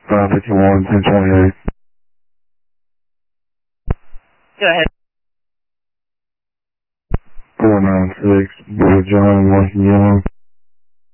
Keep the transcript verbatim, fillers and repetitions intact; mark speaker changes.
Speaker 1: five fifty-one, ten twenty-eight.
Speaker 2: Go ahead.
Speaker 1: four nine six, Boy John, Washington Yellow.